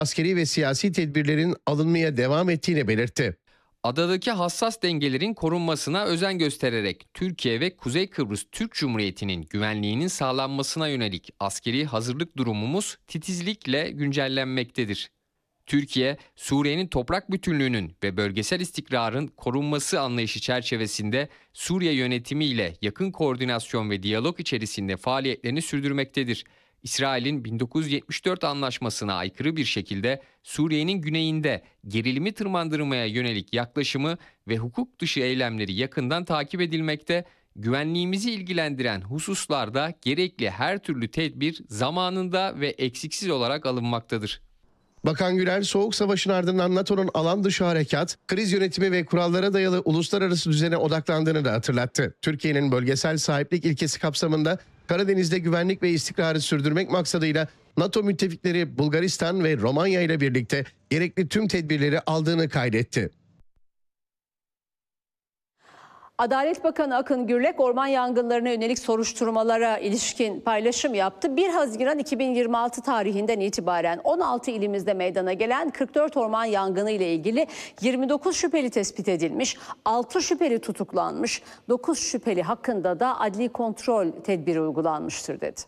askeri ve siyasi tedbirlerin alınmaya devam ettiğini belirtti. Adadaki hassas dengelerin korunmasına özen göstererek Türkiye ve Kuzey Kıbrıs Türk Cumhuriyeti'nin güvenliğinin sağlanmasına yönelik askeri hazırlık durumumuz titizlikle güncellenmektedir. Türkiye, Suriye'nin toprak bütünlüğünün ve bölgesel istikrarın korunması anlayışı çerçevesinde Suriye yönetimiyle yakın koordinasyon ve diyalog içerisinde faaliyetlerini sürdürmektedir. İsrail'in 1974 anlaşmasına aykırı bir şekilde Suriye'nin güneyinde gerilimi tırmandırmaya yönelik yaklaşımı ve hukuk dışı eylemleri yakından takip edilmekte, güvenliğimizi ilgilendiren hususlarda gerekli her türlü tedbir zamanında ve eksiksiz olarak alınmaktadır. Bakan Güler, Soğuk Savaş'ın ardından NATO'nun alan dışı harekat, kriz yönetimi ve kurallara dayalı uluslararası düzene odaklandığını da hatırlattı. Türkiye'nin bölgesel sahiplik ilkesi kapsamında Karadeniz'de güvenlik ve istikrarı sürdürmek maksadıyla NATO müttefikleri Bulgaristan ve Romanya ile birlikte gerekli tüm tedbirleri aldığını kaydetti. Adalet Bakanı Akın Gürlek orman yangınlarına yönelik soruşturmalara ilişkin paylaşım yaptı. 1 Haziran 2026 tarihinden itibaren 16 ilimizde meydana gelen 44 orman yangını ile ilgili 29 şüpheli tespit edilmiş, 6 şüpheli tutuklanmış, 9 şüpheli hakkında da adli kontrol tedbiri uygulanmıştır dedi.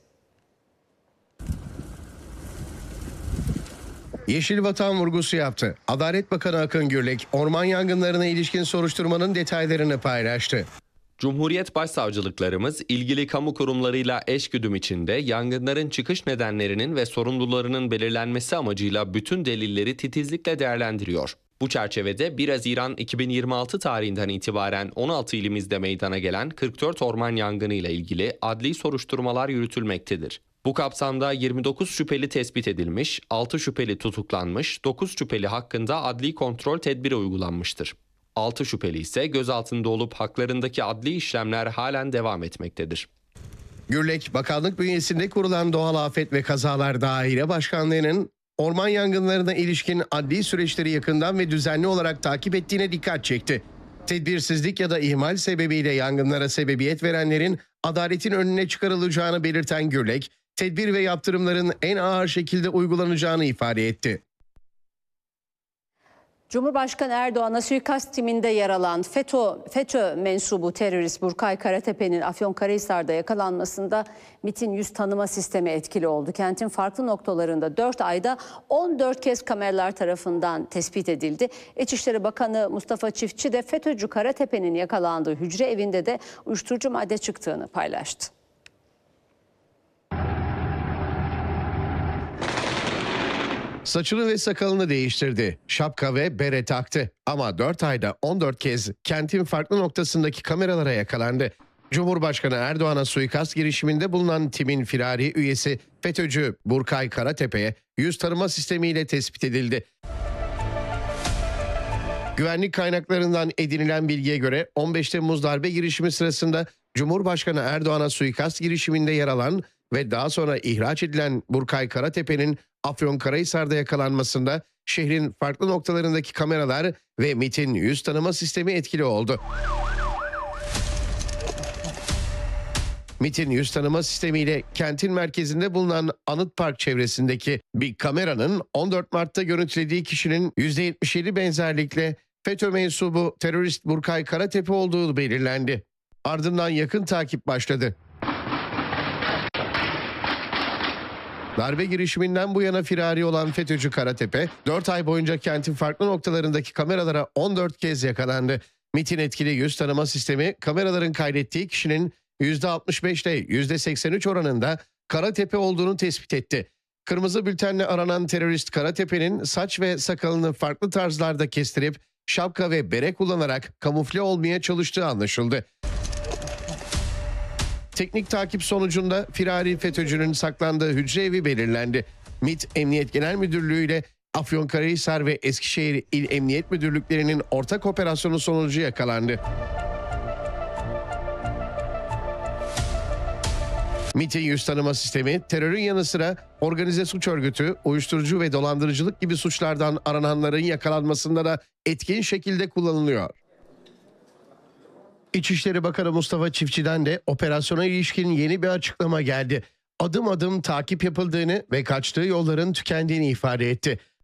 Yeşil Vatan vurgusu yaptı. Adalet Bakanı Akın Gürlek, orman yangınlarına ilişkin soruşturmanın detaylarını paylaştı. Cumhuriyet Başsavcılıklarımız ilgili kamu kurumlarıyla eşgüdüm içinde yangınların çıkış nedenlerinin ve sorumlularının belirlenmesi amacıyla bütün delilleri titizlikle değerlendiriyor. Bu çerçevede 1 Haziran 2026 tarihinden itibaren 16 ilimizde meydana gelen 44 orman yangını ile ilgili adli soruşturmalar yürütülmektedir. Bu kapsamda 29 şüpheli tespit edilmiş, 6 şüpheli tutuklanmış, 9 şüpheli hakkında adli kontrol tedbiri uygulanmıştır. 6 şüpheli ise gözaltında olup haklarındaki adli işlemler halen devam etmektedir. Gürlek, bakanlık bünyesinde kurulan Doğal Afet ve Kazalar Daire Başkanlığı'nın orman yangınlarına ilişkin adli süreçleri yakından ve düzenli olarak takip ettiğine dikkat çekti. Tedbirsizlik ya da ihmal sebebiyle yangınlara sebebiyet verenlerin adaletin önüne çıkarılacağını belirten Gürlek, tedbir ve yaptırımların en ağır şekilde uygulanacağını ifade etti. Cumhurbaşkanı Erdoğan'a suikast timinde yer alan FETÖ mensubu terörist Burkay Karatepe'nin Afyonkarahisar'da yakalanmasında MİT'in yüz tanıma sistemi etkili oldu. Kentin farklı noktalarında 4 ayda 14 kez kameralar tarafından tespit edildi. İçişleri Bakanı Mustafa Çiftçi de FETÖ'cü Karatepe'nin yakalandığı hücre evinde de uyuşturucu madde çıktığını paylaştı. Saçını ve sakalını değiştirdi. Şapka ve bere taktı. Ama 4 ayda 14 kez kentin farklı noktasındaki kameralara yakalandı. Cumhurbaşkanı Erdoğan'a suikast girişiminde bulunan timin firari üyesi FETÖ'cü Burkay Karatepe'ye yüz tanıma sistemiyle tespit edildi. Güvenlik kaynaklarından edinilen bilgiye göre 15 Temmuz darbe girişimi sırasında Cumhurbaşkanı Erdoğan'a suikast girişiminde yer alan ve daha sonra ihraç edilen Burkay Karatepe'nin Afyonkarahisar'da yakalanmasında şehrin farklı noktalarındaki kameralar ve MİT'in yüz tanıma sistemi etkili oldu. MİT'in yüz tanıma sistemiyle kentin merkezinde bulunan Anıt Park çevresindeki bir kameranın 14 Mart'ta görüntülediği kişinin %77 benzerlikle FETÖ mensubu terörist Burkay Karatepe olduğu belirlendi. Ardından yakın takip başladı. Darbe girişiminden bu yana firari olan FETÖ'cü Karatepe, 4 ay boyunca kentin farklı noktalarındaki kameralara 14 kez yakalandı. MİT'in etkili yüz tanıma sistemi, kameraların kaydettiği kişinin %65 ile %83 oranında Karatepe olduğunu tespit etti. Kırmızı bültenle aranan terörist Karatepe'nin saç ve sakalını farklı tarzlarda kestirip şapka ve bere kullanarak kamufle olmaya çalıştığı anlaşıldı. Teknik takip sonucunda firari FETÖ'cünün saklandığı hücre evi belirlendi. MİT Emniyet Genel Müdürlüğü ile Afyonkarahisar ve Eskişehir İl Emniyet Müdürlüklerinin ortak operasyonu sonucu yakalandı. MİT'in yüz tanıma sistemi terörün yanı sıra organize suç örgütü, uyuşturucu ve dolandırıcılık gibi suçlardan arananların yakalanmasında da etkin şekilde kullanılıyor. İçişleri Bakanı Mustafa Çiftçi'den de operasyona ilişkin yeni bir açıklama geldi. Adım adım takip yapıldığını ve kaçtığı yolların tükendiğini ifade etti.